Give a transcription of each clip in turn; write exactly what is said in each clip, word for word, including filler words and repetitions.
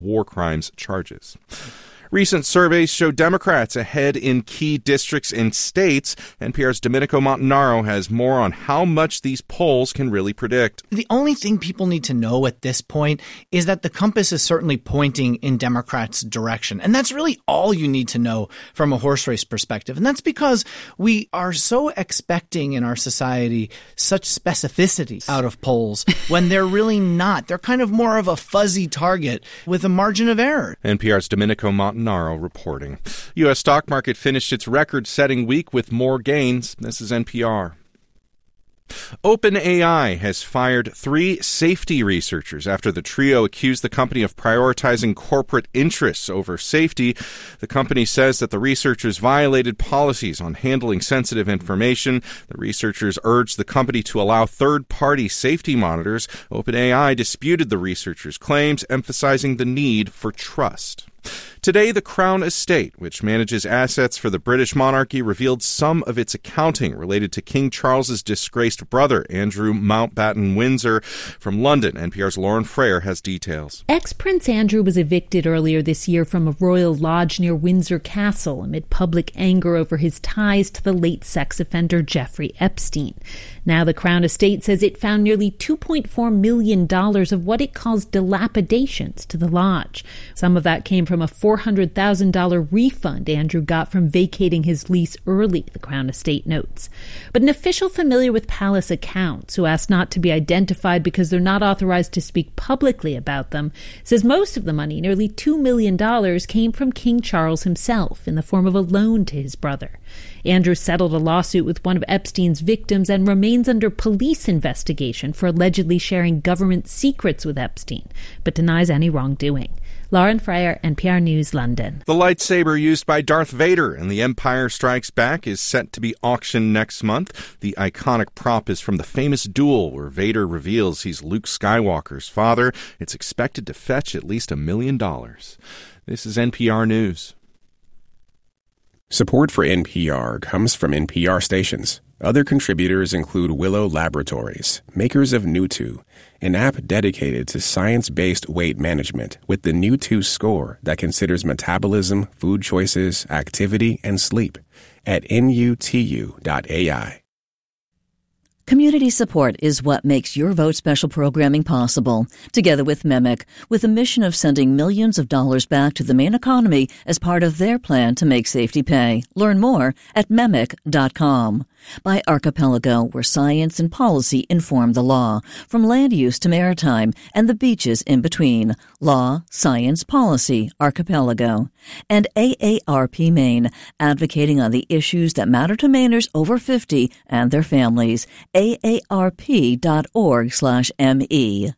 war crimes charges. Recent surveys show Democrats ahead in key districts and states. N P R's Domenico Montanaro has more on how much these polls can really predict. The only thing people need to know at this point is that the compass is certainly pointing in Democrats' direction. And that's really all you need to know from a horse race perspective. And that's because we are so expecting in our society such specificity out of polls when they're really not. They're kind of more of a fuzzy target with a margin of error. N P R's Domenico Montanaro reporting. U S stock market finished its record-setting week with more gains. This is N P R. OpenAI has fired three safety researchers after the trio accused the company of prioritizing corporate interests over safety. The company says that the researchers violated policies on handling sensitive information. The researchers urged the company to allow third-party safety monitors. OpenAI disputed the researchers' claims, emphasizing the need for trust. Today, the Crown Estate, which manages assets for the British monarchy, revealed some of its accounting related to King Charles's disgraced brother, Andrew Mountbatten Windsor. From London, N P R's Lauren Frayer has details. Ex-Prince Andrew was evicted earlier this year from a royal lodge near Windsor Castle amid public anger over his ties to the late sex offender Jeffrey Epstein. Now the Crown Estate says it found nearly two point four million dollars of what it calls dilapidations to the lodge. Some of that came from a four hundred thousand dollars refund Andrew got from vacating his lease early, the Crown Estate notes. But an official familiar with palace accounts, who asked not to be identified because they're not authorized to speak publicly about them, says most of the money, nearly two million dollars, came from King Charles himself in the form of a loan to his brother. Andrew settled a lawsuit with one of Epstein's victims and remains under police investigation for allegedly sharing government secrets with Epstein, but denies any wrongdoing. Lauren Frayer, N P R News, London. The lightsaber used by Darth Vader in The Empire Strikes Back is set to be auctioned next month. The iconic prop is from the famous duel where Vader reveals he's Luke Skywalker's father. It's expected to fetch at least a million dollars. This is N P R News. Support for N P R comes from N P R stations. Other contributors include Willow Laboratories, makers of Nutu, an app dedicated to science-based weight management with the Nutu score that considers metabolism, food choices, activity, and sleep at nutu dot A I. Community support is what makes Your Vote special programming possible, together with MEMIC, with a mission of sending millions of dollars back to the Maine economy as part of their plan to make safety pay. Learn more at memic dot com. By Archipelago, where science and policy inform the law, from land use to maritime and the beaches in between. Law, science, policy, Archipelago. And A A R P Maine, advocating on the issues that matter to Mainers over fifty and their families. A A R P dot org slash M E.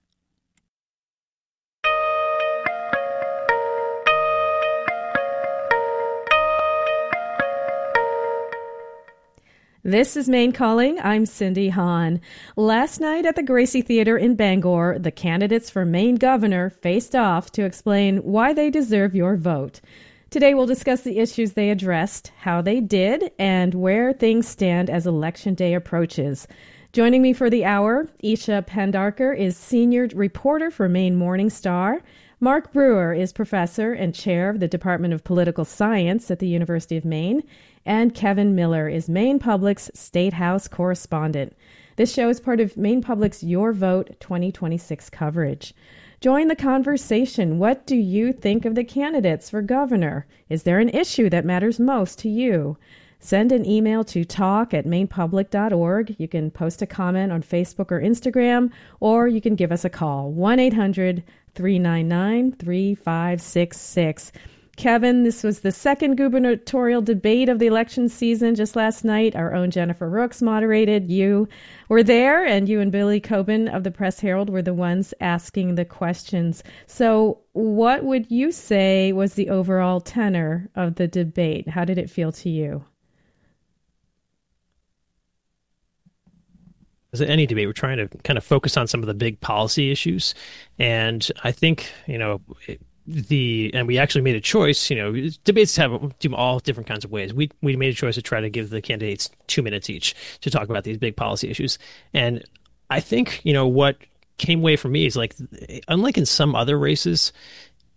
This is Maine Calling. I'm Cindy Hahn. Last night at the Gracie Theater in Bangor, the candidates for Maine governor faced off to explain why they deserve your vote. Today we'll discuss the issues they addressed, how they did, and where things stand as Election Day approaches. Joining me for the hour, Isha Pendarkar is senior reporter for Maine Morning Star. Mark Brewer is professor and chair of the Department of Political Science at the University of Maine. And Kevin Miller is Maine Public's State House correspondent. This show is part of Maine Public's Your Vote twenty twenty-six coverage. Join the conversation. What do you think of the candidates for governor? Is there an issue that matters most to you? Send an email to talk at maine public dot org. You can post a comment on Facebook or Instagram, or you can give us a call, one eight hundred three nine nine three five six six. Kevin, this was the second gubernatorial debate of the election season just last night. Our own Jennifer Rooks moderated. You were there, and you and Billy Coben of the Press Herald were the ones asking the questions. So what would you say was the overall tenor of the debate? How did it feel to you? As in any debate, we're trying to kind of focus on some of the big policy issues. And I think, you know, it, the and we actually made a choice. You know, debates have do all different kinds of ways. We we made a choice to try to give the candidates two minutes each to talk about these big policy issues. And I think, you know, what came away from me is, like, unlike in some other races,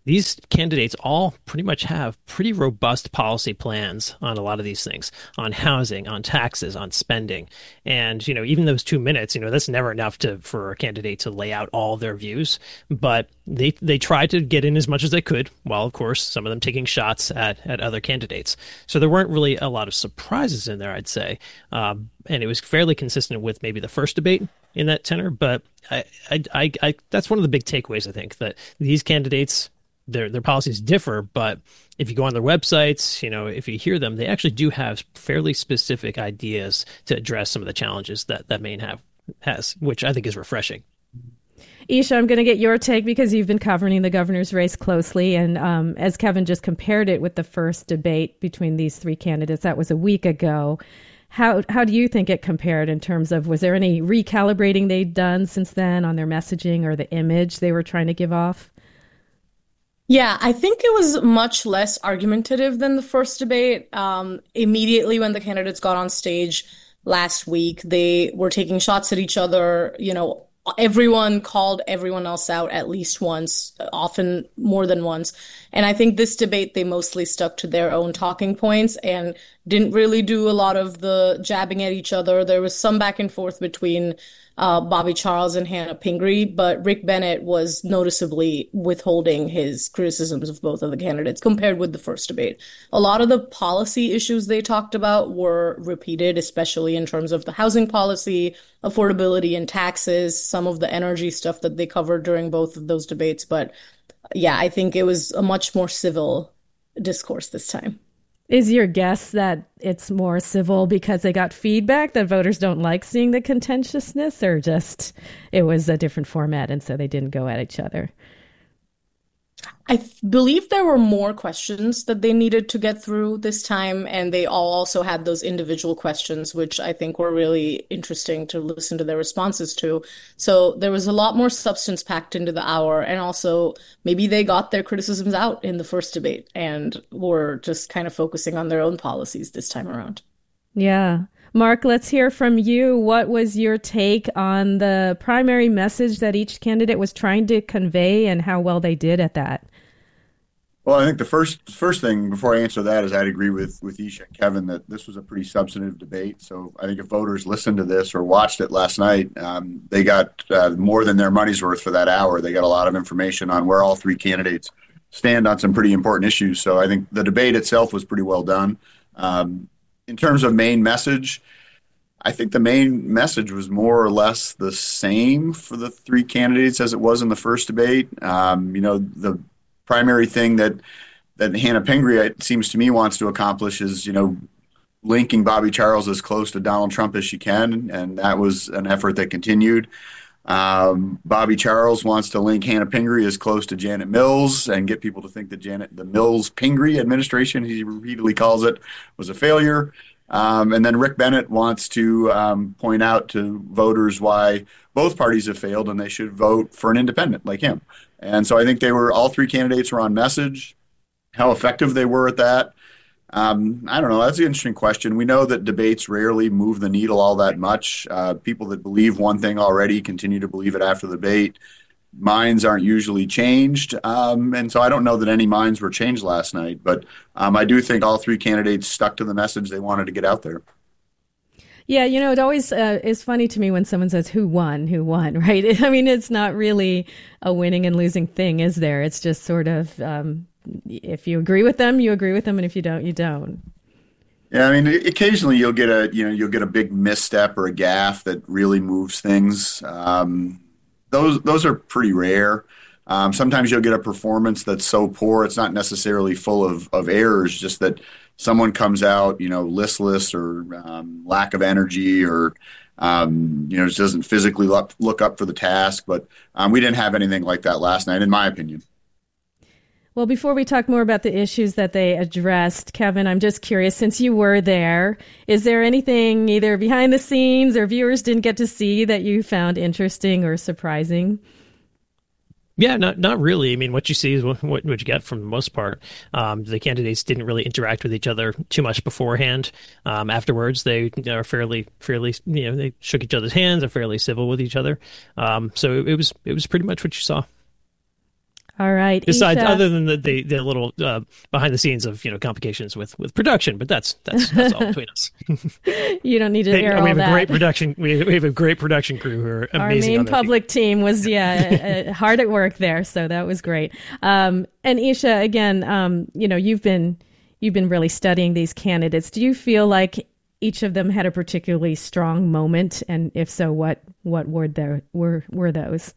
these candidates all pretty much have pretty robust policy plans on a lot of these things, on housing, on taxes, on spending. And, you know, even those two minutes, you know, that's never enough to for a candidate to lay out all their views. But they they tried to get in as much as they could, while, of course, some of them taking shots at, at other candidates. So there weren't really a lot of surprises in there, I'd say. Um, and it was fairly consistent with maybe the first debate in that tenor. But I, I, I, I that's one of the big takeaways, I think, that these candidates, Their their policies differ, but if you go on their websites, you know, if you hear them, they actually do have fairly specific ideas to address some of the challenges that, that Maine have has, which I think is refreshing. Isha, I'm going to get your take because you've been covering the governor's race closely. And um, as Kevin just compared it with the first debate between these three candidates, that was a week ago. How how do you think it compared in terms of, was there any recalibrating they'd done since then on their messaging or the image they were trying to give off? Yeah, I think it was much less argumentative than the first debate. Um, immediately when the candidates got on stage last week, they were taking shots at each other. You know, everyone called everyone else out at least once, often more than once. And I think this debate, they mostly stuck to their own talking points and didn't really do a lot of the jabbing at each other. There was some back and forth between Uh, Bobby Charles and Hannah Pingree, but Rick Bennett was noticeably withholding his criticisms of both of the candidates compared with the first debate. A lot of the policy issues they talked about were repeated, especially in terms of the housing policy, affordability, and taxes, some of the energy stuff that they covered during both of those debates. But yeah, I think it was a much more civil discourse this time. Is your guess that it's more civil because they got feedback that voters don't like seeing the contentiousness, or just it was a different format and so they didn't go at each other? I th- believe there were more questions that they needed to get through this time, and they all also had those individual questions, which I think were really interesting to listen to their responses to. So there was a lot more substance packed into the hour, and also maybe they got their criticisms out in the first debate and were just kind of focusing on their own policies this time around. Yeah. Mark, let's hear from you. What was your take on the primary message that each candidate was trying to convey and how well they did at that? Well, I think the first first thing before I answer that is I'd agree with, with Isha and Kevin that this was a pretty substantive debate. So I think if voters listened to this or watched it last night, um, they got uh, more than their money's worth for that hour. They got a lot of information on where all three candidates stand on some pretty important issues. So I think the debate itself was pretty well done. Um, in terms of main message, I think the main message was more or less the same for the three candidates as it was in the first debate. Um, you know, the primary thing that that Hannah Pingree, it seems to me, wants to accomplish is, you know, linking Bobby Charles as close to Donald Trump as she can, and that was an effort that continued. Um, Bobby Charles wants to link Hannah Pingree as close to Janet Mills and get people to think that Janet, the Mills-Pingree administration, he repeatedly calls it, was a failure. Um, and then Rick Bennett wants to um, point out to voters why both parties have failed and they should vote for an independent like him. And so I think they were, all three candidates were on message. How effective they were at that, um, I don't know. That's an interesting question. We know that debates rarely move the needle all that much. Uh, people that believe one thing already continue to believe it after the debate. Minds aren't usually changed. Um, and so I don't know that any minds were changed last night. But um, I do think all three candidates stuck to the message they wanted to get out there. Yeah, you know, it always uh, is funny to me when someone says, who won, who won, right? I mean, it's not really a winning and losing thing, is there? It's just sort of, um, if you agree with them, you agree with them, and if you don't, you don't. Yeah, I mean, occasionally you'll get a, you know, you'll get a big misstep or a gaffe that really moves things. Um, those those are pretty rare. Um, sometimes you'll get a performance that's so poor it's not necessarily full of, of errors, just that someone comes out, you know, listless or um, lack of energy or, um, you know, just doesn't physically look, look up for the task. But um, we didn't have anything like that last night, in my opinion. Well, before we talk more about the issues that they addressed, Kevin, I'm just curious, since you were there, is there anything either behind the scenes or viewers didn't get to see that you found interesting or surprising? Yeah, not not really. I mean, what you see is what, what you get for the most part. Um, the candidates didn't really interact with each other too much beforehand. Um, afterwards, they are fairly, fairly, you know, they shook each other's hands, are fairly civil with each other. Um, so it was it was pretty much what you saw. All right. Besides, Isha. other than the the, the little uh, behind the scenes of you know complications with, with production, but that's that's that's all between us. You don't need to Hey, air we all have that. a great production. We have, we have a great production crew who are amazing. Our main on their public feet. team was yeah uh, hard at work there, so that was great. Um, and Isha, again, um, you know, you've been you've been really studying these candidates. Do you feel like each of them had a particularly strong moment, and if so, what what were there were were those?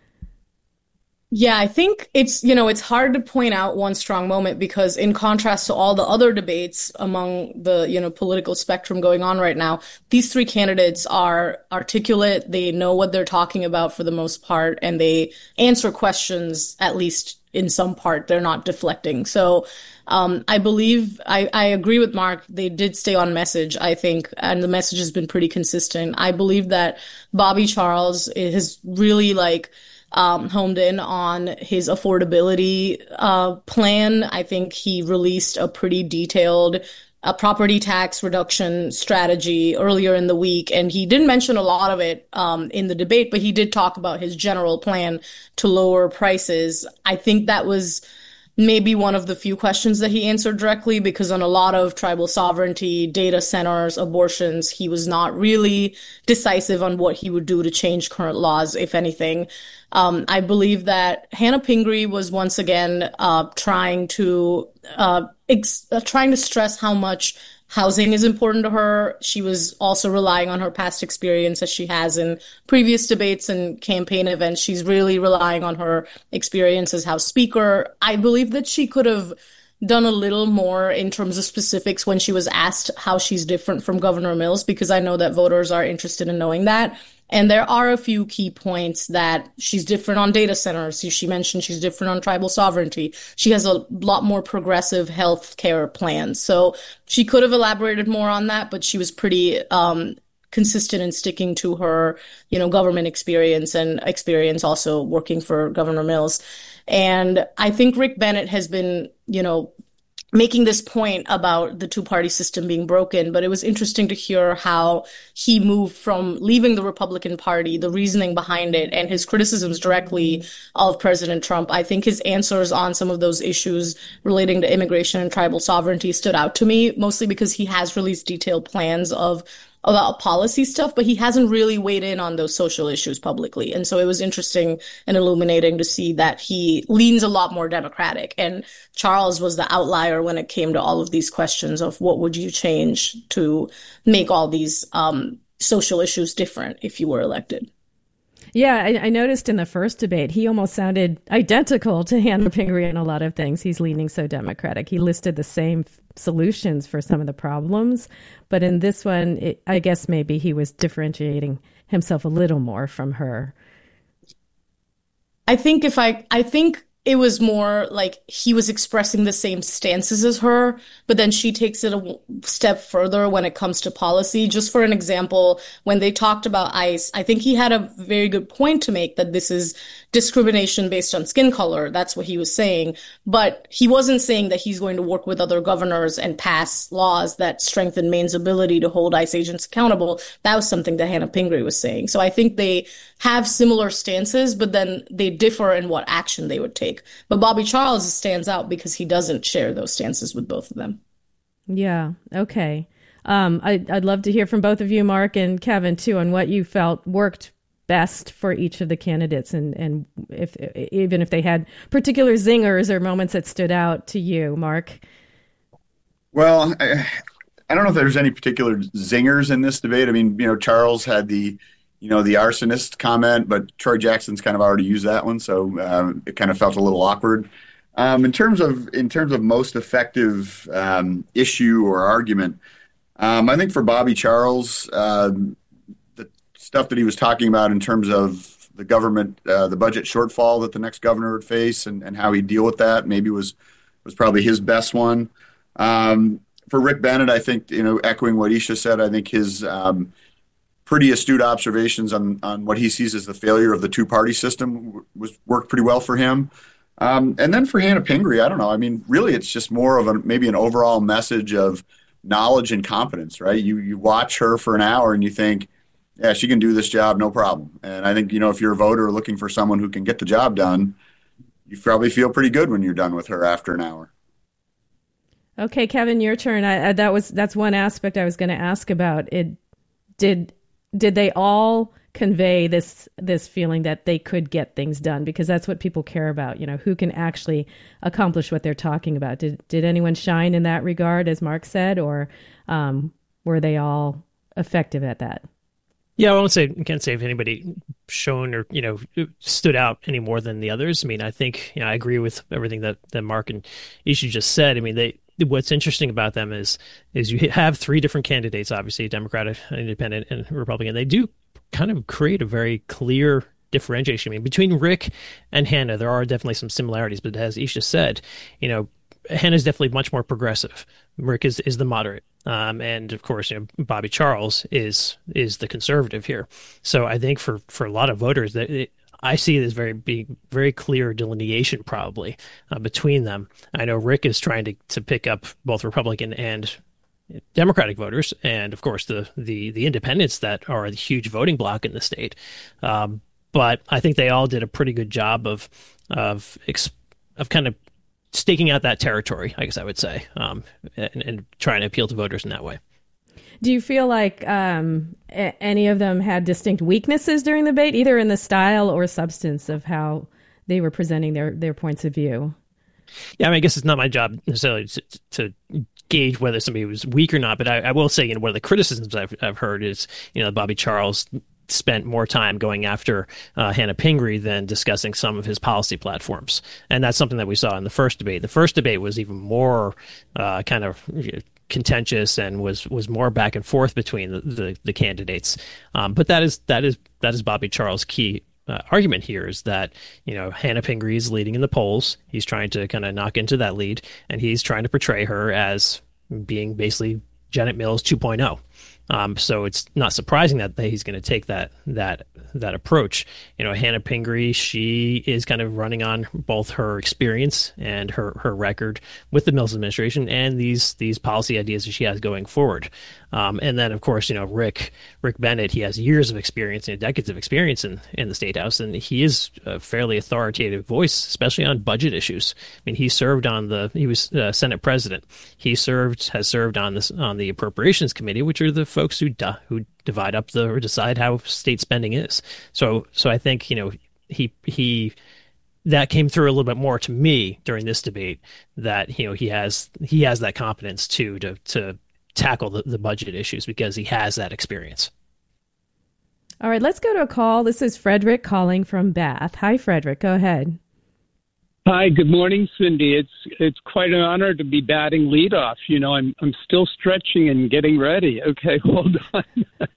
Yeah, I think it's, you know, it's hard to point out one strong moment because in contrast to all the other debates among the, you know, political spectrum going on right now, these three candidates are articulate. They know what they're talking about for the most part, and they answer questions, at least in some part. They're not deflecting. So um, I believe, I, I agree with Mark. They did stay on message, I think, and the message has been pretty consistent. I believe that Bobby Charles has really like, Um, homed in on his affordability uh, plan. I think he released a pretty detailed uh, property tax reduction strategy earlier in the week, and he didn't mention a lot of it um, in the debate, but he did talk about his general plan to lower prices. I think that was maybe one of the few questions that he answered directly, because on a lot of tribal sovereignty, data centers, abortions, he was not really decisive on what he would do to change current laws, if anything. Um, I believe that Hannah Pingree was once again uh, trying to uh, ex- uh, trying to stress how much housing is important to her. She was also relying on her past experience, as she has in previous debates and campaign events. She's really relying on her experience as House Speaker. I believe that she could have done a little more in terms of specifics when she was asked how she's different from Governor Mills, because I know that voters are interested in knowing that. And there are a few key points that she's different on data centers. She mentioned she's different on tribal sovereignty. She has a lot more progressive health care plans. So she could have elaborated more on that, but she was pretty um, consistent in sticking to her, you know, government experience and experience also working for Governor Mills. And I think Rick Bennett has been, you know, making this point about the two-party system being broken, but it was interesting to hear how he moved from leaving the Republican Party, the reasoning behind it, and his criticisms directly of President Trump. I think his answers on some of those issues relating to immigration and tribal sovereignty stood out to me, mostly because he has released detailed plans of about policy stuff, but he hasn't really weighed in on those social issues publicly. And so it was interesting and illuminating to see that he leans a lot more Democratic. And Charles was the outlier when it came to all of these questions of what would you change to make all these um, social issues different if you were elected. Yeah, I, I noticed in the first debate, he almost sounded identical to Hannah Pingree in a lot of things. He's leaning so Democratic. He listed the same f- solutions for some of the problems. But in this one, it, I guess maybe he was differentiating himself a little more from her. I think if I, I think it was more like he was expressing the same stances as her, but then she takes it a step further when it comes to policy. Just for an example, when they talked about ICE, I think he had a very good point to make that this is discrimination based on skin color. That's what he was saying. But he wasn't saying that he's going to work with other governors and pass laws that strengthen Maine's ability to hold ICE agents accountable. That was something that Hannah Pingree was saying. So I think they have similar stances, but then they differ in what action they would take. But Bobby Charles stands out because he doesn't share those stances with both of them. Yeah. Okay. Um, I, I'd love to hear from both of you, Mark and Kevin, too, on what you felt worked best for each of the candidates, and, and if even if they had particular zingers or moments that stood out to you, Mark. Well, I, I don't know if there's any particular zingers in this debate. I mean, you know, Charles had the you know, the arsonist comment, but Troy Jackson's kind of already used that one, so um, it kind of felt a little awkward. Um, in terms of in terms of most effective um, issue or argument, um, I think for Bobby Charles, uh, the stuff that he was talking about in terms of the government, uh, the budget shortfall that the next governor would face, and, and how he'd deal with that, maybe was was probably his best one. Um, for Rick Bennett, I think, you know, echoing what Isha said, I think his um, pretty astute observations on, on what he sees as the failure of the two-party system was worked pretty well for him. Um, and then for Hannah Pingree, I don't know. I mean, really, it's just more of a maybe an overall message of knowledge and competence, right? You you watch her for an hour and you think, yeah, she can do this job, no problem. And I think, you know, if you're a voter looking for someone who can get the job done, you probably feel pretty good when you're done with her after an hour. Okay, Kevin, your turn. I, I, that was that's one aspect I was going to ask about. It did did they all convey this this feeling that they could get things done, because that's what people care about, you know, who can actually accomplish what they're talking about. Did did anyone shine in that regard, as Mark said, or um, were they all effective at that? Yeah, I won't say, I can't say if anybody shone or, you know, stood out any more than the others. I mean, I think, you know, I agree with everything that, that Mark and Isha just said. I mean, they, what's interesting about them is, is you have three different candidates, obviously, Democratic, Independent, and Republican. They do kind of create a very clear differentiation. I mean, between Rick and Hannah, there are definitely some similarities, but as Isha said, you know, Hannah's definitely much more progressive. Rick is, is the moderate. Um, and of course, you know, Bobby Charles is is the conservative here. So I think for, for a lot of voters, that it, I see it as very being very clear delineation probably uh, between them. I know Rick is trying to, to pick up both Republican and Democratic voters, and of course the the the independents that are a huge voting bloc in the state. Um, but I think they all did a pretty good job of of of kind of staking out that territory, I guess I would say, um, and, and trying to appeal to voters in that way. Do you feel like um, a- any of them had distinct weaknesses during the debate, either in the style or substance of how they were presenting their, their points of view? Yeah, I mean, I guess it's not my job necessarily to, to gauge whether somebody was weak or not, but I, I will say, you know, one of the criticisms I've, I've heard is, you know, Bobby Charles spent more time going after uh, Hannah Pingree than discussing some of his policy platforms. And that's something that we saw in the first debate. The first debate was even more uh, kind of you know, contentious and was was more back and forth between the, the, the candidates. Um, but that is that is that is Bobby Charles' key uh, argument here, is that, you know, Hannah Pingree is leading in the polls. He's trying to kind of knock into that lead, and he's trying to portray her as being basically Janet Mills two point oh. Um, so it's not surprising that he's going to take that that that approach. You know, Hannah Pingree, she is kind of running on both her experience and her, her record with the Mills administration and these these policy ideas that she has going forward. Um, and then, of course, you know, Rick Rick Bennett, he has years of experience and decades of experience in, in the State House, and he is a fairly authoritative voice, especially on budget issues. I mean, he served on the he was uh, Senate president. He served has served on this on the Appropriations Committee, which are the folks who du- who divide up the or decide how state spending is. So so I think, you know, he he that came through a little bit more to me during this debate, that, you know, he has he has that competence too to to tackle the, the budget issues because he has that experience. All right, let's go to a call. This is Frederick calling from Bath. Hi, Frederick. Go ahead. Hi, good morning, Cindy. It's it's quite an honor to be batting leadoff. You know, I'm I'm still stretching and getting ready. Okay, hold on.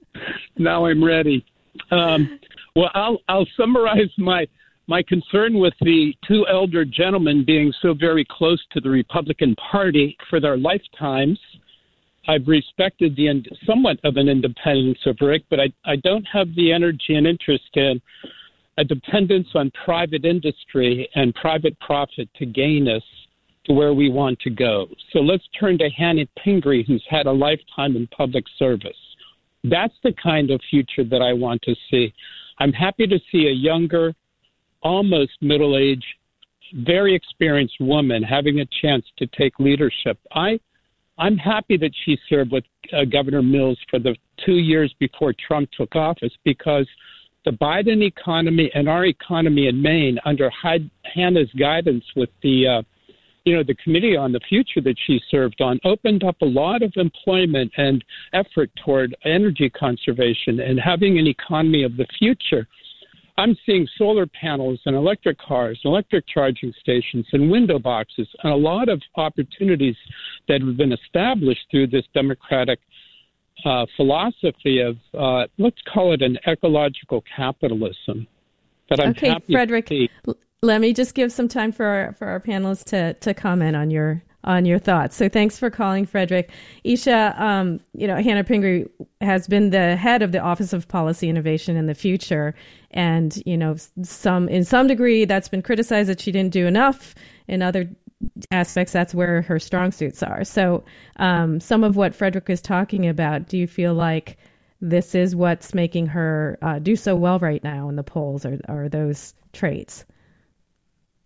Now I'm ready. Um, well, I'll I'll summarize my my concern with the two elder gentlemen being so very close to the Republican Party for their lifetimes. I've respected the ind- somewhat of an independence of Rick, but I, I don't have the energy and interest in a dependence on private industry and private profit to gain us to where we want to go. So let's turn to Hannah Pingree, who's had a lifetime in public service. That's the kind of future that I want to see. I'm happy to see a younger, almost middle-aged, very experienced woman having a chance to take leadership. I I'm happy that she served with uh, Governor Mills for the two years before Trump took office, because the Biden economy and our economy in Maine, under Hy- Hannah's guidance with the, uh, you know, the committee on the future that she served on, opened up a lot of employment and effort toward energy conservation and having an economy of the future. I'm seeing solar panels and electric cars, electric charging stations and window boxes, and a lot of opportunities that have been established through this democratic uh, philosophy of, uh, let's call it an ecological capitalism. That I'm okay, happy Frederick, to see. l- let me just give some time for our, for our panelists to, to comment on your on your thoughts. So thanks for calling, Frederick. Isha, um, you know, Hannah Pingree has been the head of the Office of Policy Innovation in the Future. And, you know, some in some degree that's been criticized that she didn't do enough. In other aspects, that's where her strong suits are. So um, some of what Frederick is talking about, do you feel like this is what's making her uh, do so well right now in the polls, or are those traits?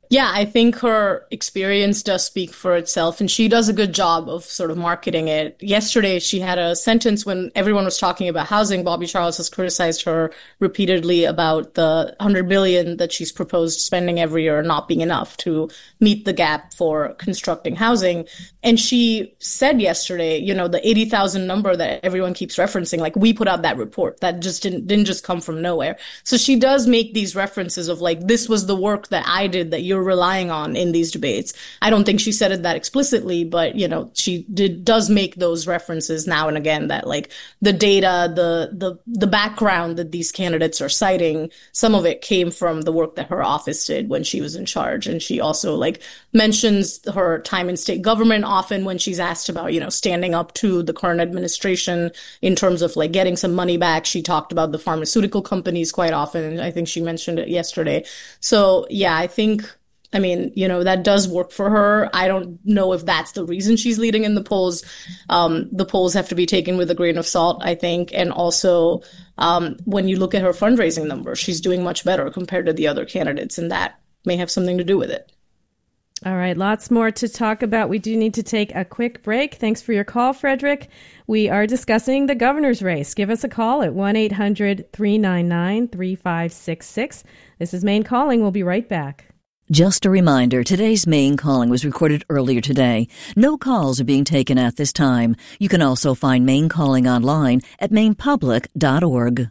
Yeah, I think her experience does speak for itself, and she does a good job of sort of marketing it. Yesterday, she had a sentence when everyone was talking about housing. Bobby Charles has criticized her repeatedly about the one hundred billion dollars that she's proposed spending every year not being enough to meet the gap for constructing housing. And she said yesterday, you know, the eighty thousand number that everyone keeps referencing, like, we put out that report. That just didn't, didn't just come from nowhere. So she does make these references of, like, this was the work that I did that you're relying on in these debates. I don't think she said it that explicitly, but, you know, she did does make those references now and again that, like, the data, the the the background that these candidates are citing, some of it came from the work that her office did when she was in charge. And she also, like, mentions her time in state government often when she's asked about, you know, standing up to the current administration in terms of, like, getting some money back. She talked about the pharmaceutical companies quite often, and I think she mentioned it yesterday. So, yeah, I think I mean, you know, that does work for her. I don't know if that's the reason she's leading in the polls. Um, the polls have to be taken with a grain of salt, I think. And also, um, when you look at her fundraising numbers, she's doing much better compared to the other candidates, and that may have something to do with it. All right, lots more to talk about. We do need to take a quick break. Thanks for your call, Frederick. We are discussing the governor's race. Give us a call at one eight hundred three nine nine three five six six. This is Maine Calling. We'll be right back. Just a reminder, today's Maine Calling was recorded earlier today. No calls are being taken at this time. You can also find Maine Calling online at maine public dot org.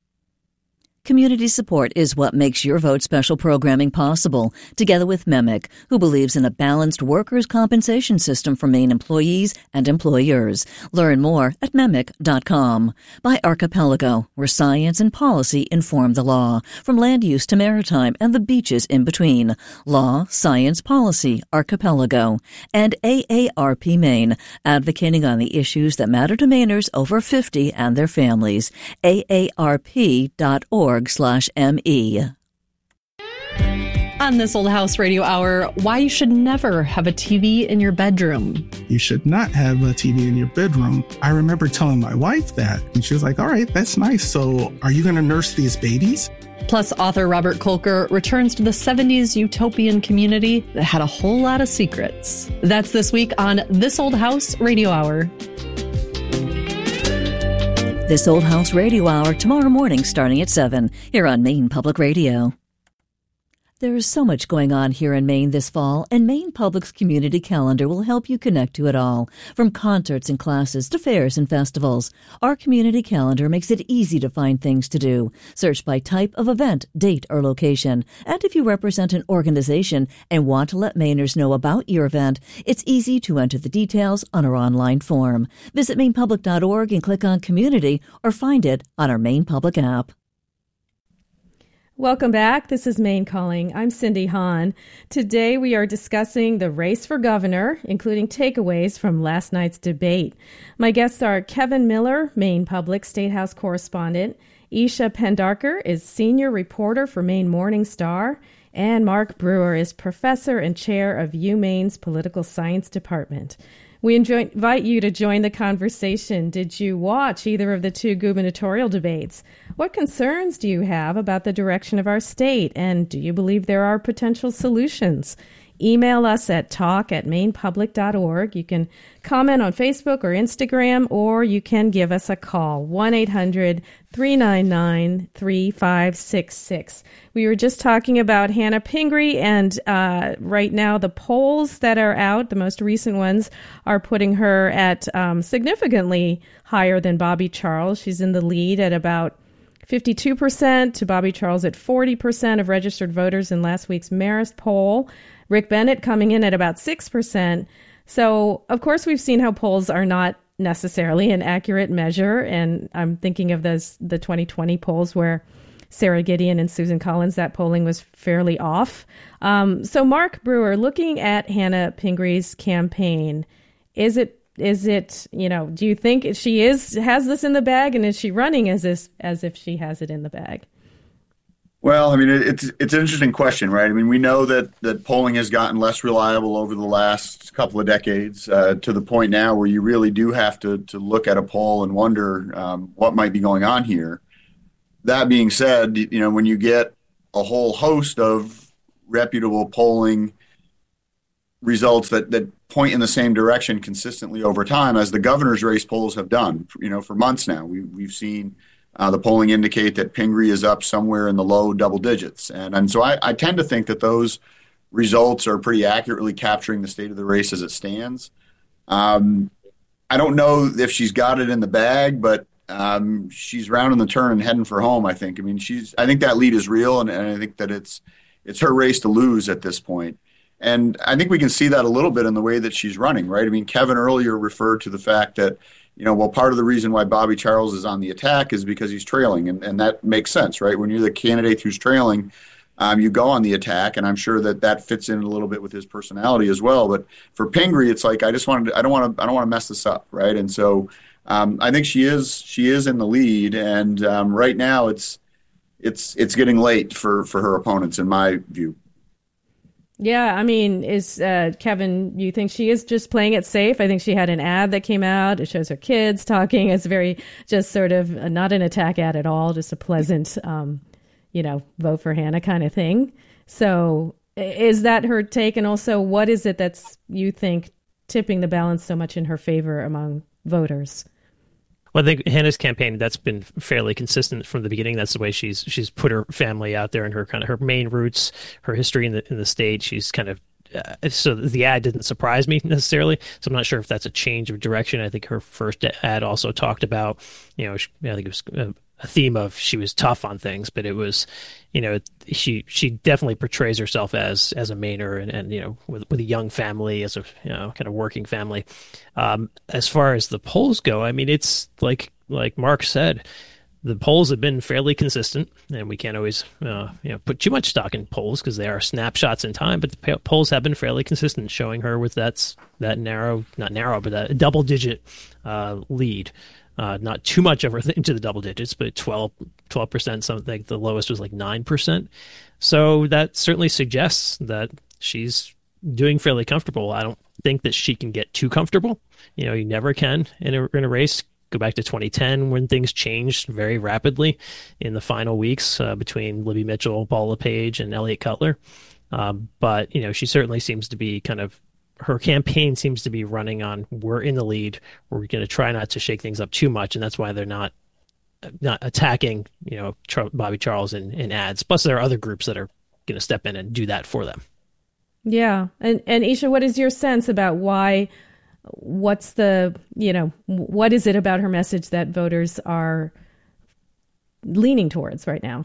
Community support is what makes Your Vote special programming possible, together with MEMIC, who believes in a balanced workers' compensation system for Maine employees and employers. Learn more at memic dot com. By Archipelago, where science and policy inform the law, from land use to maritime and the beaches in between. Law, science, policy, Archipelago. And A A R P Maine, advocating on the issues that matter to Mainers over fifty and their families. A A R P dot org slash M E. On This Old House Radio Hour, why you should never have a T V in your bedroom. You should not have a T V in your bedroom. I remember telling my wife that, and she was like, all right, that's nice. So are you going to nurse these babies? Plus, author Robert Kolker returns to the seventies utopian community that had a whole lot of secrets. That's this week on This Old House Radio Hour. This Old House Radio Hour tomorrow morning starting at seven here on Maine Public Radio. There is so much going on here in Maine this fall, and Maine Public's community calendar will help you connect to it all. From concerts and classes to fairs and festivals, our community calendar makes it easy to find things to do. Search by type of event, date, or location. And if you represent an organization and want to let Mainers know about your event, it's easy to enter the details on our online form. Visit maine public dot org and click on Community, or find it on our Maine Public app. Welcome back. This is Maine Calling. I'm Cindy Hahn. Today we are discussing the race for governor, including takeaways from last night's debate. My guests are Kevin Miller, Maine Public State House correspondent. Isha Pendarkar is senior reporter for Maine Morning Star. And Mark Brewer is professor and chair of UMaine's Political Science Department. We enjoy, invite you to join the conversation. Did you watch either of the two gubernatorial debates? What concerns do you have about the direction of our state? And do you believe there are potential solutions? Email us at talk at maine public dot org. You can comment on Facebook or Instagram, or you can give us a call, one eight hundred three nine nine three five six six. We were just talking about Hannah Pingree, and uh, right now the polls that are out, the most recent ones, are putting her at um, significantly higher than Bobby Charles. She's in the lead at about fifty-two percent to Bobby Charles at forty percent of registered voters in last week's Marist poll. Rick Bennett coming in at about six percent. So, of course, we've seen how polls are not necessarily an accurate measure. And I'm thinking of those the twenty twenty polls where Sarah Gideon and Susan Collins, that polling was fairly off. Um, so, Mark Brewer, looking at Hannah Pingree's campaign, is it Is it, you know, do you think she is has this in the bag, and is she running as if, as if she has it in the bag? Well, I mean, it's it's an interesting question, right? I mean, we know that, that polling has gotten less reliable over the last couple of decades uh, to the point now where you really do have to to look at a poll and wonder um, what might be going on here. That being said, you know, when you get a whole host of reputable polling results that, that point in the same direction consistently over time, as the governor's race polls have done, you know, for months now. We, we've seen uh, the polling indicate that Pingree is up somewhere in the low double digits. And, and so I, I tend to think that those results are pretty accurately capturing the state of the race as it stands. Um, I don't know if she's got it in the bag, but um, she's rounding the turn and heading for home, I think. I mean, she's, I think that lead is real, and, and I think that it's, it's her race to lose at this point. And I think we can see that a little bit in the way that she's running, right? I mean, Kevin earlier referred to the fact that, you know, well, part of the reason why Bobby Charles is on the attack is because he's trailing, and, and that makes sense, right? When you're the candidate who's trailing, Um, you go on the attack, and I'm sure that that fits in a little bit with his personality as well. But for Pingree, it's like I just wanted, to, I don't want to, I don't want to mess this up, right? And so um, I think she is, she is in the lead, and um, right now it's, it's, it's getting late for for her opponents, in my view. Yeah, I mean, is uh, Kevin, you think she is just playing it safe? I think she had an ad that came out. It shows her kids talking. It's very just sort of not an attack ad at all, just a pleasant. Um, you know, vote for Hannah kind of thing. So is that her take? And also, what is it that's, you think, tipping the balance so much in her favor among voters? Well, I think Hannah's campaign, that's been fairly consistent from the beginning. That's the way she's she's put her family out there and her kind of her main roots, her history in the in the state. She's kind of uh, so the ad didn't surprise me necessarily. So I'm not sure if that's a change of direction. I think her first ad also talked about, you know, I think it was uh, a theme of she was tough on things, but it was, you know, she she definitely portrays herself as as a Mainer and, and you know, with with a young family, as a, you know, kind of working family. Um, as far as the polls go, I mean, it's like like Mark said, the polls have been fairly consistent, and we can't always uh, you know, put too much stock in polls because they are snapshots in time. But the polls have been fairly consistent, showing her with that that narrow, not narrow, but that double digit uh, lead. Uh, not too much over into the double digits, but twelve percent, something. The lowest was like nine percent. So that certainly suggests that she's doing fairly comfortable. I don't think that she can get too comfortable. You know, you never can in a, in a race. Go back to twenty ten when things changed very rapidly in the final weeks uh, between Libby Mitchell, Paul LePage, and Elliott Cutler. Um, but, you know, she certainly seems to be kind of, her campaign seems to be running on, we're in the lead, we're going to try not to shake things up too much, and that's why they're not not attacking, you know, Char- Bobby Charles in, in ads. Plus, there are other groups that are going to step in and do that for them. Yeah, and and Isha, what is your sense about why? What's the, you know, what is it about her message that voters are leaning towards right now?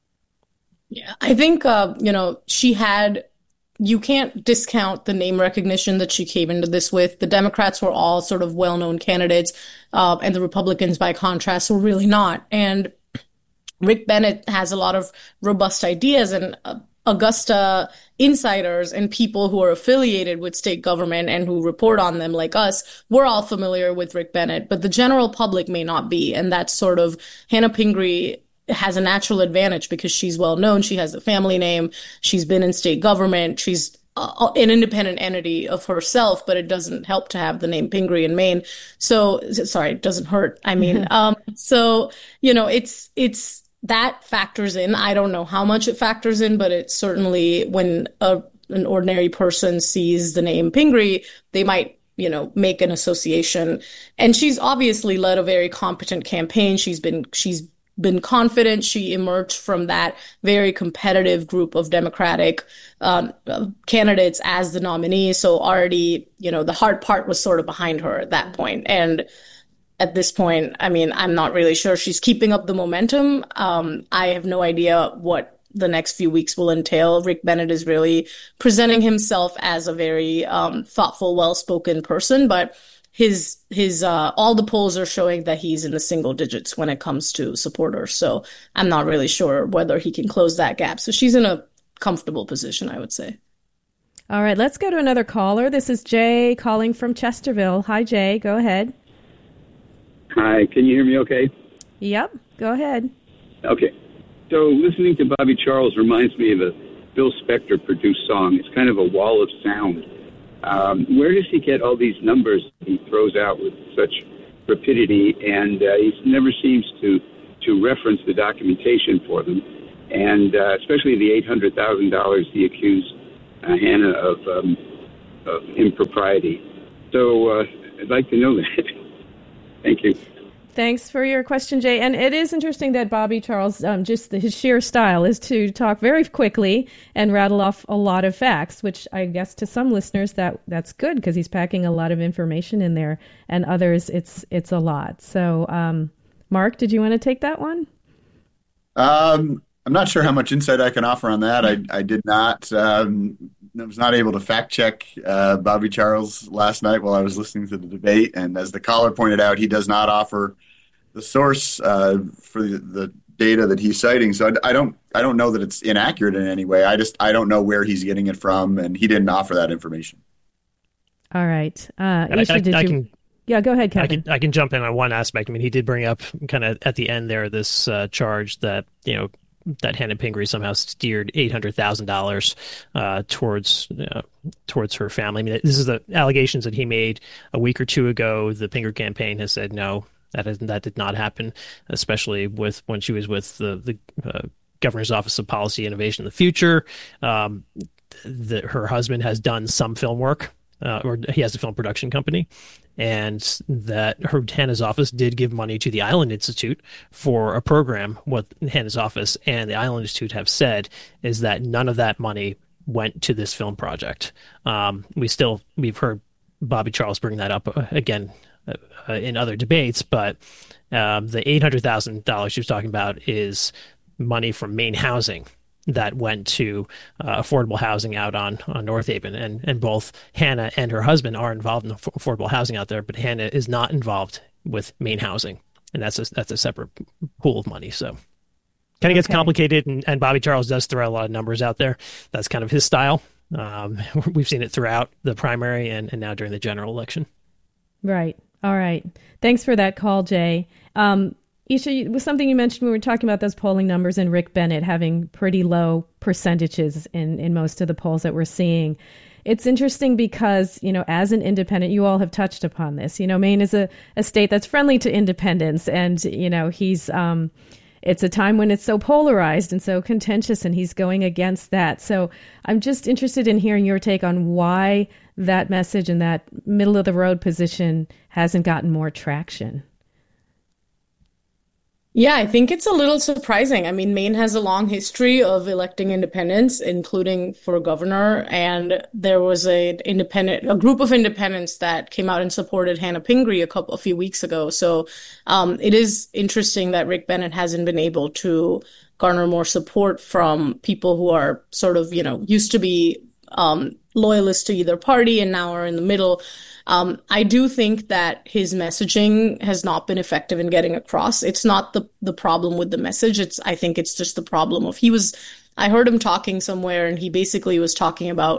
Yeah, I think uh, you know, she had. You can't discount the name recognition that she came into this with. The Democrats were all sort of well-known candidates, uh, and the Republicans, by contrast, were really not. And Rick Bennett has a lot of robust ideas, and uh, Augusta insiders and people who are affiliated with state government and who report on them, like us, we're all familiar with Rick Bennett, but the general public may not be. And that's sort of Hannah Pingree has a natural advantage because she's well known. She has a family name. She's been in state government. She's uh, an independent entity of herself, but it doesn't help to have the name Pingree in Maine. So, sorry, it doesn't hurt. I mean, um, so, you know, it's, it's, that factors in. I don't know how much it factors in, but it certainly, when a, an ordinary person sees the name Pingree, they might, you know, make an association. And she's obviously led a very competent campaign. She's been, she's been confident. She emerged from that very competitive group of Democratic um, candidates as the nominee. So already, you know, the hard part was sort of behind her at that point. And at this point, I mean, I'm not really sure she's keeping up the momentum. Um, I have no idea what the next few weeks will entail. Rick Bennett is really presenting himself as a very um, thoughtful, well-spoken person, but his his uh, all the polls are showing that he's in the single digits when it comes to supporters. So I'm not really sure whether he can close that gap. So she's in a comfortable position, I would say. All right, let's go to another caller. This is Jay calling from Chesterville. Hi, Jay. Go ahead. Hi, can you hear me okay? Yep, go ahead. Okay. So listening to Bobby Charles reminds me of a Bill Spector produced song. It's kind of a wall of sound. Um, where does he get all these numbers he throws out with such rapidity? And uh, he never seems to, to reference the documentation for them. and uh, especially the eight hundred thousand dollars he accused uh, Hannah of, um, of impropriety. So uh, I'd like to know that. Thank you. Thanks for your question, Jay. And it is interesting that Bobby Charles, um, just the, his sheer style is to talk very quickly and rattle off a lot of facts, which I guess to some listeners that that's good because he's packing a lot of information in there, and others it's it's a lot. So, um, Mark, did you want to take that one? Um, I'm not sure how much insight I can offer on that. I I did not. Um, I was not able to fact check uh, Bobby Charles last night while I was listening to the debate, and as the caller pointed out, he does not offer the source uh, for the, the data that he's citing. So I, I don't I don't know that it's inaccurate in any way. I just I don't know where he's getting it from, and he didn't offer that information. All right, uh, I, Isha, I, did I you? can, yeah, go ahead, Kevin. I can I can jump in on one aspect. I mean, he did bring up kind of at the end there this uh, charge that you know that Hannah Pingree somehow steered eight hundred thousand dollars uh, towards uh, towards her family. I mean, this is the allegations that he made a week or two ago. The Pingree campaign has said no. That is, that did not happen, especially with when she was with the the uh, Governor's Office of Policy Innovation in the Future. Um, the, her husband has done some film work, uh, or he has a film production company, and that her Hannah's office did give money to the Island Institute for a program. What Hannah's office and the Island Institute have said is that none of that money went to this film project. Um, we still we've heard Bobby Charles bring that up again Uh, in other debates, but um, the eight hundred thousand dollars she was talking about is money from Maine Housing that went to uh, affordable housing out on, on North Haven. And, and both Hannah and her husband are involved in aff- affordable housing out there, but Hannah is not involved with Maine Housing. And that's a, that's a separate pool of money. So kind of gets Okay. complicated, and, and Bobby Charles does throw a lot of numbers out there. That's kind of his style. Um, we've seen it throughout the primary and, and now during the general election. Right. All right. Thanks for that call, Jay. Um, Isha, it was something you mentioned when we were talking about those polling numbers and Rick Bennett having pretty low percentages in, in most of the polls that we're seeing. It's interesting because, you know, as an independent, you all have touched upon this. You know, Maine is a, a state that's friendly to independents, and, you know, he's um, it's a time when it's so polarized and so contentious, and he's going against that. So I'm just interested in hearing your take on why that message and that middle of the road position hasn't gotten more traction. Yeah, I think it's a little surprising. I mean, Maine has a long history of electing independents, including for governor. And there was a independent, a group of independents that came out and supported Hannah Pingree a couple, a few weeks ago. So um, it is interesting that Rick Bennett hasn't been able to garner more support from people who are sort of, you know, used to be um, loyalists to either party and now are in the middle. Um, I do think that his messaging has not been effective in getting across. It's not the the problem with the message. It's I think it's just the problem of he was. I heard him talking somewhere, and he basically was talking about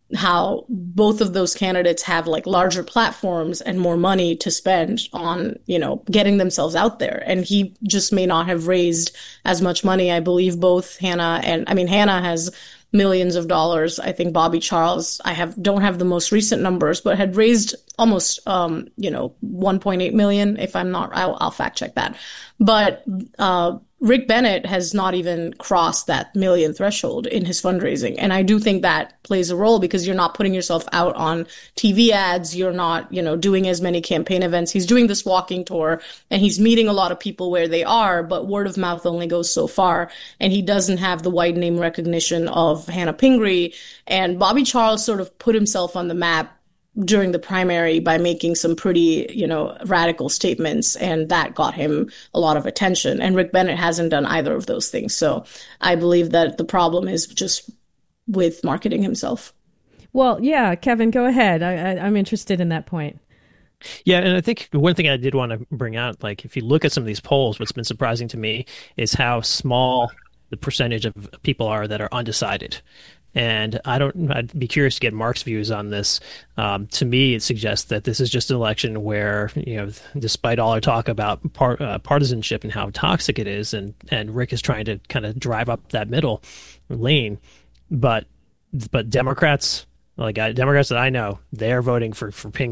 how both of those candidates have like larger platforms and more money to spend on, you know, getting themselves out there. And he just may not have raised as much money. I believe both Hannah and I mean Hannah has millions of dollars. I think Bobby Charles, I have don't have the most recent numbers, but had raised almost, um, you know, one point eight million. If I'm not, I'll, I'll fact check that. But uh, Rick Bennett has not even crossed that million threshold in his fundraising. And I do think that plays a role because you're not putting yourself out on T V ads. You're not, you know, doing as many campaign events. He's doing this walking tour and he's meeting a lot of people where they are, but word of mouth only goes so far. And he doesn't have the wide name recognition of Hannah Pingree. And Bobby Charles sort of put himself on the map during the primary by making some pretty, you know, radical statements, and that got him a lot of attention. And Rick Bennett hasn't done either of those things. So I believe that the problem is just with marketing himself. Well, yeah, Kevin, go ahead. I, I, I'm interested in that point. Yeah, and I think one thing I did want to bring out, like if you look at some of these polls, what's been surprising to me is how small the percentage of people are that are undecided. And I don't, I'd be curious to get Mark's views on this. Um, to me, it suggests that this is just an election where, you know, despite all our talk about par, uh, partisanship and how toxic it is, and, and Rick is trying to kind of drive up that middle lane, but but Democrats, like I, Democrats that I know, they're voting for, for Pingree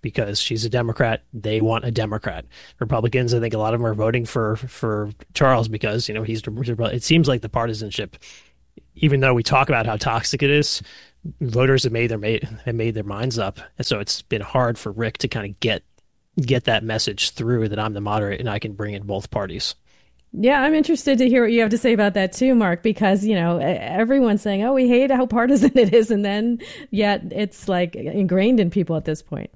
because she's a Democrat. They want a Democrat. Republicans, I think a lot of them are voting for for Charles because, you know, he's. It seems like the partisanship, even though we talk about how toxic it is, voters have made their made have made their minds up, and so it's been hard for Rick to kind of get get that message through that I'm the moderate and I can bring in both parties. Yeah, I'm interested to hear what you have to say about that too, Mark, because, you know, everyone's saying, oh, we hate how partisan it is. And then yet it's like ingrained in people at this point.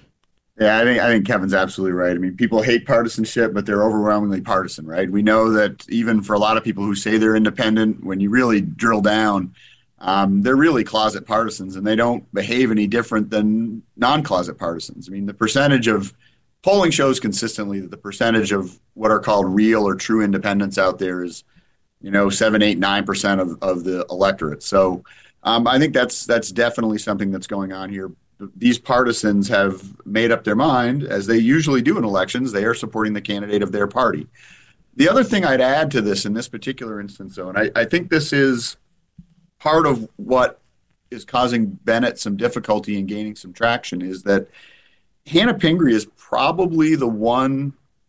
Yeah, I think I think Kevin's absolutely right. I mean, people hate partisanship, but they're overwhelmingly partisan, right? We know that even for a lot of people who say they're independent, when you really drill down, um, they're really closet partisans, and they don't behave any different than non-closet partisans. I mean, the percentage of polling shows consistently that the percentage of what are called real or true independents out there is, you know, seven, eight, nine percent of, of the electorate. So um, I think that's that's definitely something that's going on here. These partisans have made up their mind, as they usually do in elections. They are supporting the candidate of their party. The other thing I'd add to this in this particular instance, though, and I, I think this is part of what is causing Bennett some difficulty in gaining some traction, is that Hannah Pingree is probably the one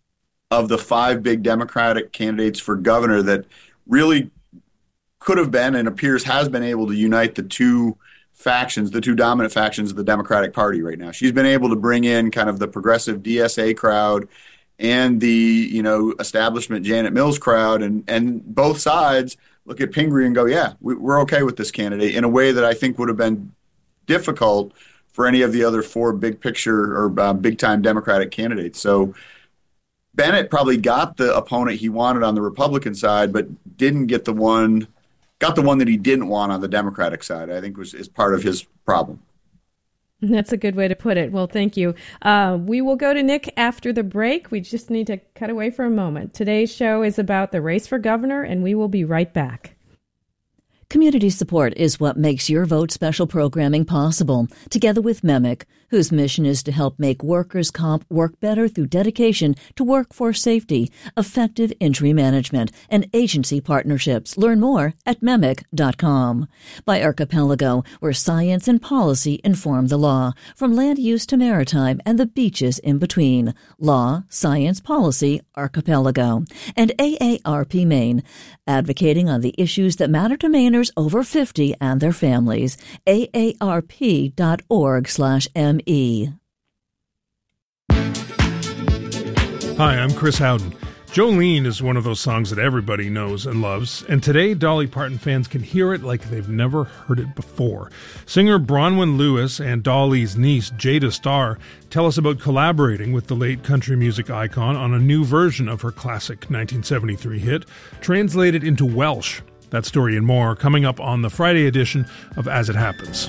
of the five big Democratic candidates for governor that really could have been and appears has been able to unite the two factions, the two dominant factions of the Democratic Party right now. She's been able to bring in kind of the progressive D S A crowd and the, you know, establishment Janet Mills crowd, and, and both sides look at Pingree and go, yeah, we, we're okay with this candidate, in a way that I think would have been difficult for any of the other four big picture or uh, big time Democratic candidates. So Bennett probably got the opponent he wanted on the Republican side, but didn't get the one, got the one that he didn't want on the Democratic side, I think was is part of his problem. That's a good way to put it. Well, thank you. Uh, we will go to Nick after the break. We just need to cut away for a moment. Today's show is about the race for governor, and we will be right back. Community support is what makes Your Vote special programming possible, together with MEMIC, whose mission is to help make workers' comp work better through dedication to workforce safety, effective injury management, and agency partnerships. Learn more at memic dot com. By Archipelago, where science and policy inform the law, from land use to maritime and the beaches in between. Law, science, policy, Archipelago. And A A R P Maine, advocating on the issues that matter to Mainers over fifty and their families. A A R P dot org slash M E. Hi, I'm Chris Howden. Jolene is one of those songs that everybody knows and loves, and today Dolly Parton fans can hear it like they've never heard it before. Singer Bronwyn Lewis and Dolly's niece Jada Starr tell us about collaborating with the late country music icon on a new version of her classic nineteen seventy-three hit, translated into Welsh. That story and more coming up on the Friday edition of As It Happens.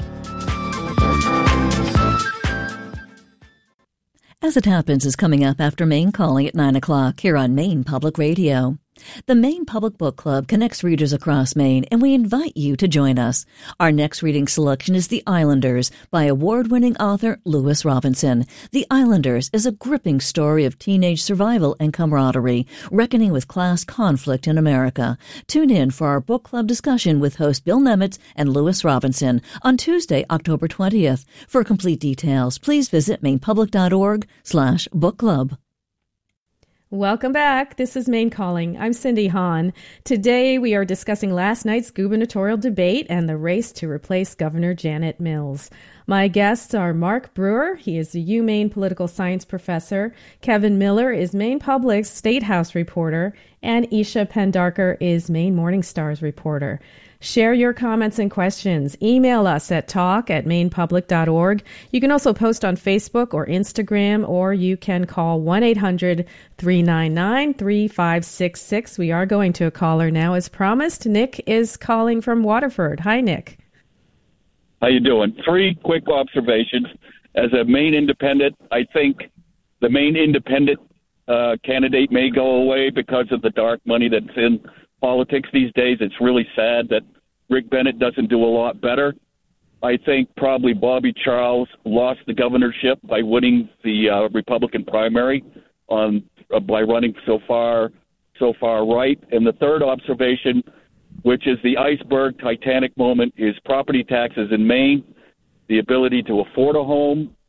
As It Happens is coming up after Maine Calling at nine o'clock here on Maine Public Radio. The Maine Public Book Club connects readers across Maine, and we invite you to join us. Our next reading selection is The Islanders by award-winning author Lewis Robinson. The Islanders is a gripping story of teenage survival and camaraderie, reckoning with class conflict in America. Tune in for our book club discussion with host Bill Nemitz and Lewis Robinson on Tuesday, October twentieth. For complete details, please visit mainepublic dot org slash book club. Welcome back. This is Maine Calling. I'm Cindy Hahn. Today we are discussing last night's gubernatorial debate and the race to replace Governor Janet Mills. My guests are Mark Brewer. He is a UMaine political science professor. Kevin Miller is Maine Public's State House reporter. And Isha Pendarkar is Maine Morning Star's reporter. Share your comments and questions. Email us at talk at mainepublic dot org. You can also post on Facebook or Instagram, or you can call one eight hundred three nine nine three five six six. We are going to a caller now, as promised. Nick is calling from Waterford. Hi, Nick. How you doing? Three quick observations. As a Maine independent, I think the Maine independent uh, candidate may go away because of the dark money that's in politics these days. It's really sad that Rick Bennett doesn't do a lot better. I think probably Bobby Charles lost the governorship by winning the uh, Republican primary on uh, by running so far so far right. And the third observation, which is the iceberg Titanic moment, is property taxes in Maine. The ability to afford a home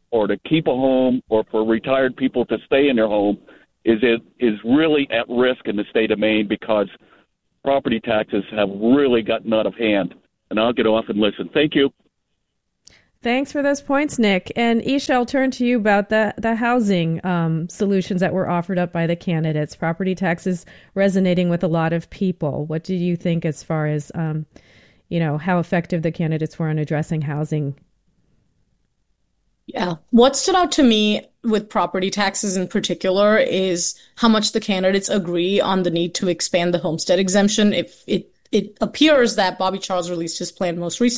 or to keep a home or for retired people to stay in their home is it is really at risk in the state of Maine because property taxes have really gotten out of hand. And I'll get off and listen. Thank you. Thanks for those points, Nick. And Isha, I'll turn to you about the, the housing um, solutions that were offered up by the candidates. Property taxes resonating with a lot of people. What do you think as far as, um, you know, how effective the candidates were in addressing housing? Yeah. What stood out to me with property taxes in particular is how much the candidates agree on the need to expand the homestead exemption. If it, it appears that Bobby Charles released his plan most recently